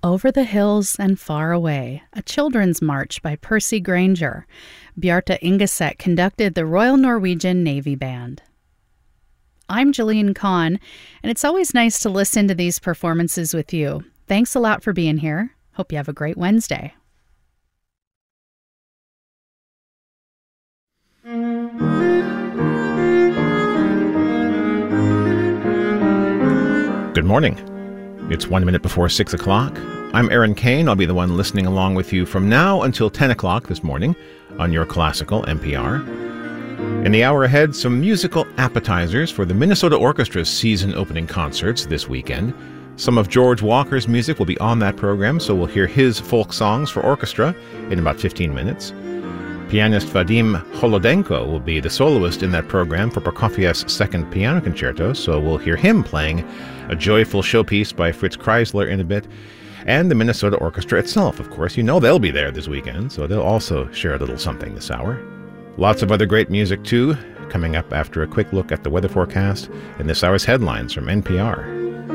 Over the Hills and Far Away, a children's march by Percy Granger. Bjarte Ingeset conducted the Royal Norwegian Navy Band. I'm Jeline Kahn, and it's always nice to listen to these performances with you. Thanks a lot for being here. Hope you have a great Wednesday. Good morning. It's 1 minute before 6 o'clock. I'm Aaron Kane. I'll be the one listening along with you from now until 10 o'clock this morning on your classical NPR. In the hour ahead, some musical appetizers for the Minnesota Orchestra's season opening concerts this weekend. Some of George Walker's music will be on that program, so we'll hear his folk songs for orchestra in about 15 minutes. Pianist Vadim Holodenko will be the soloist in that program for Prokofiev's second piano concerto, so we'll hear him playing a joyful showpiece by Fritz Kreisler in a bit. And the Minnesota Orchestra itself, of course. You know they'll be there this weekend, so they'll also share a little something this hour. Lots of other great music, too, coming up after a quick look at the weather forecast and this hour's headlines from NPR.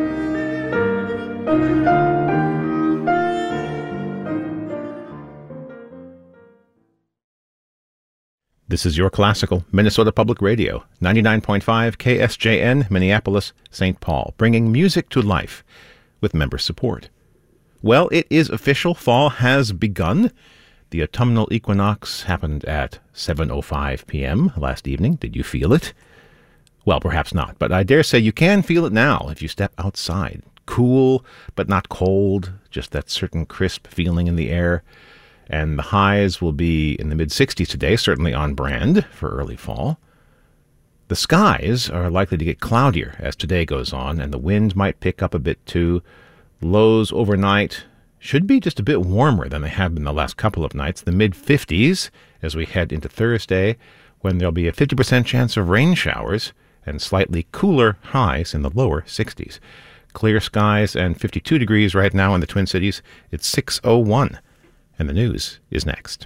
This is your classical Minnesota Public Radio, 99.5 KSJN, Minneapolis, St. Paul, bringing music to life with member support. Well, it is official. Fall has begun. The autumnal equinox happened at 7:05 p.m. last evening. Did you feel it? Well, perhaps not, but I dare say you can feel it now if you step outside. Cool, but not cold, just that certain crisp feeling in the air. And the highs will be in the mid-60s today, certainly on brand for early fall. The skies are likely to get cloudier as today goes on, and the wind might pick up a bit too. Lows overnight should be just a bit warmer than they have been the last couple of nights, the mid-50s as we head into Thursday, when there'll be a 50% chance of rain showers and slightly cooler highs in the lower 60s. Clear skies and 52 degrees right now in the Twin Cities. It's 6:01. And the news is next.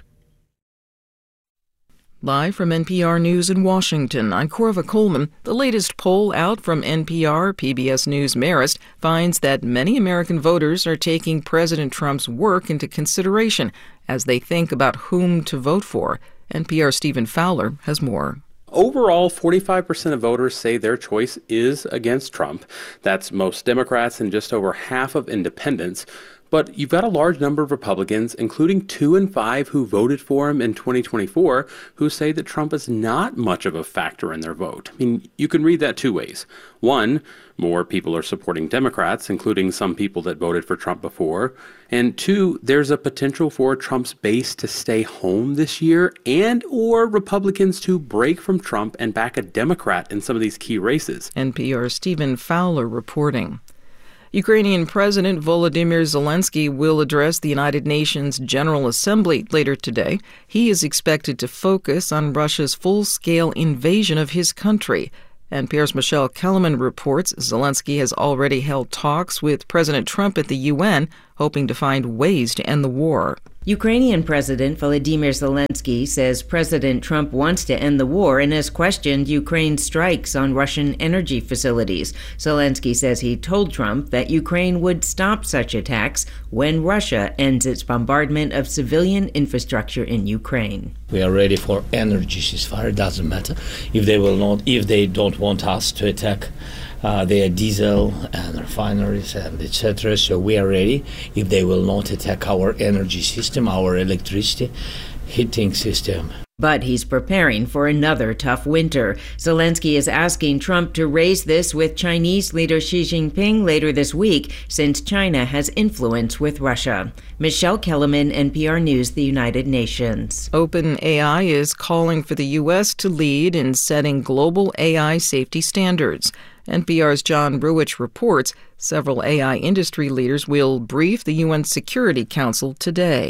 Live from NPR News in Washington, I'm Corva Coleman. The latest poll out from NPR, PBS News Marist, finds that many American voters are taking President Trump's work into consideration as they think about whom to vote for. NPR's Stephen Fowler has more. Overall, 45% of voters say their choice is against Trump. That's most Democrats and just over half of independents. But you've got a large number of Republicans, including 2 in 5 who voted for him in 2024, who say that Trump is not much of a factor in their vote. I mean, you can read that two ways. One, more people are supporting Democrats, including some people that voted for Trump before. And two, there's a potential for Trump's base to stay home this year and or Republicans to break from Trump and back a Democrat in some of these key races. NPR's Stephen Fowler reporting. Ukrainian President Volodymyr Zelensky will address the United Nations General Assembly later today. He is expected to focus on Russia's full-scale invasion of his country. NPR's Michelle Kellerman reports Zelensky has already held talks with President Trump at the UN, hoping to find ways to end the war. Ukrainian President Volodymyr Zelensky says President Trump wants to end the war and has questioned Ukraine's strikes on Russian energy facilities. Zelensky says he told Trump that Ukraine would stop such attacks when Russia ends its bombardment of civilian infrastructure in Ukraine. We are ready for energy ceasefire. It doesn't matter if they don't want us to attack their diesel and refineries and etc. So we are ready if they will not attack our energy system, our electricity heating system. But he's preparing for another tough winter. Zelensky is asking Trump to raise this with Chinese leader Xi Jinping later this week, since China has influence with Russia. Michelle Kellerman, NPR News, the United Nations. OpenAI is calling for the U.S. to lead in setting global AI safety standards. NPR's John Ruwitch reports several AI industry leaders will brief the UN Security Council today.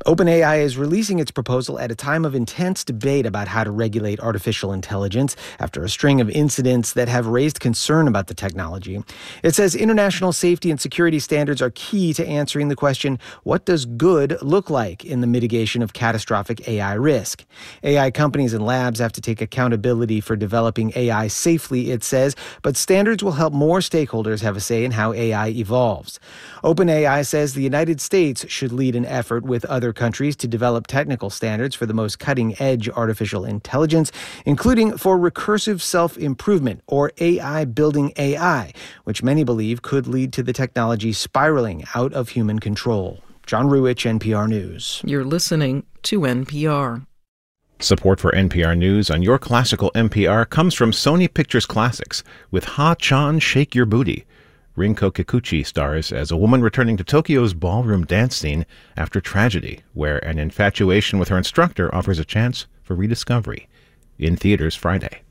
OpenAI is releasing its proposal at a time of intense debate about how to regulate artificial intelligence after a string of incidents that have raised concern about the technology. It says international safety and security standards are key to answering the question, what does good look like in the mitigation of catastrophic AI risk? AI companies and labs have to take accountability for developing AI safely, it says, but standards will help more stakeholders have a say in how AI evolves. OpenAI says the United States should lead an effort with other countries to develop technical standards for the most cutting-edge artificial intelligence, including for recursive self-improvement, or AI building AI, which many believe could lead to the technology spiraling out of human control. John Ruwitch, NPR News. You're listening to NPR. Support for NPR News on Your Classical NPR comes from Sony Pictures Classics with Ha-chan Shake Your Booty. Rinko Kikuchi stars as a woman returning to Tokyo's ballroom dance scene after tragedy, where an infatuation with her instructor offers a chance for rediscovery. In theaters Friday.